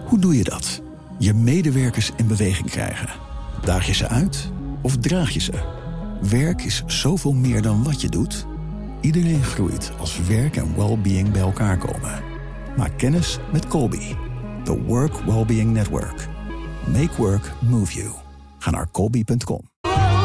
Hoe doe je dat? Je medewerkers in beweging krijgen. Daag je ze uit of draag je ze? Werk is zoveel meer dan wat je doet. Iedereen groeit als werk en well-being bij elkaar komen. Maak kennis met Colby, the Work Wellbeing Network. Make work move you. Ga naar colby.com.